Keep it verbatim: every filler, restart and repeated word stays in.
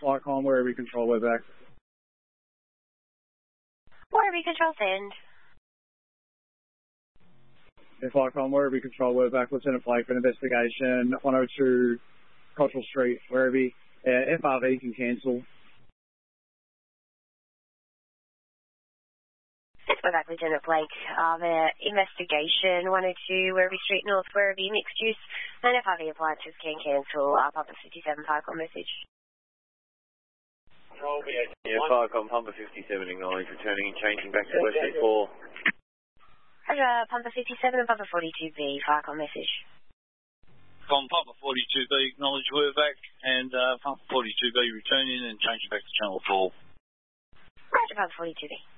Flightcom, wherever you control, we're back. Wherever you control, send. Yeah, Flightcom, wherever you control, we're back. Lieutenant Blake, an investigation, one oh two Cultural Street, wherever you, uh, F R V can cancel. We're back, Lieutenant Blake. Uh, the investigation, one oh two Werribee Street North, Werribee mixed use, and F R V appliances can cancel. Uh, Pumper fifty-seven, Flightcom message. Yeah, Flightcom, Pumper fifty-seven, acknowledge, returning and changing back to West Street four. Roger, Pumper fifty-seven and Pumper forty-two B, Flightcom message. Com, Pumper forty-two B, acknowledge, we're back, and uh, Pumper forty-two B returning and changing back to Channel four. Roger, Pumper forty-two B.